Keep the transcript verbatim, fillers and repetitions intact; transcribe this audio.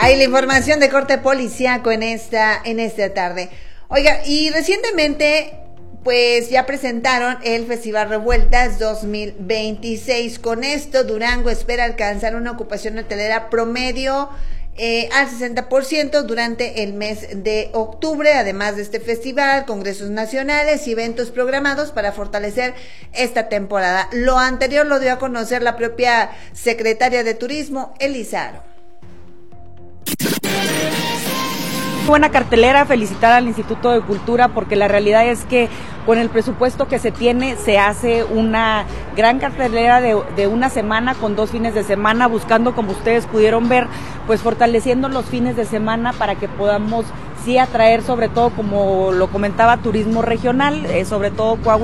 Hay la información de corte policiaco en esta, en esta tarde. Oiga, y recientemente, pues ya presentaron el Festival Revueltas dos mil veintiséis. Con esto, Durango espera alcanzar una ocupación hotelera promedio eh, al sesenta por ciento durante el mes de octubre. Además de este festival, congresos nacionales y eventos programados para fortalecer esta temporada. Lo anterior lo dio a conocer la propia secretaria de Turismo, Elizaro. Buena cartelera, felicitar al Instituto de Cultura porque la realidad es que con el presupuesto que se tiene se hace una gran cartelera de, de una semana con dos fines de semana, buscando, como ustedes pudieron ver, pues fortaleciendo los fines de semana para que podamos sí atraer, sobre todo como lo comentaba, turismo regional, eh, sobre todo Coahuila.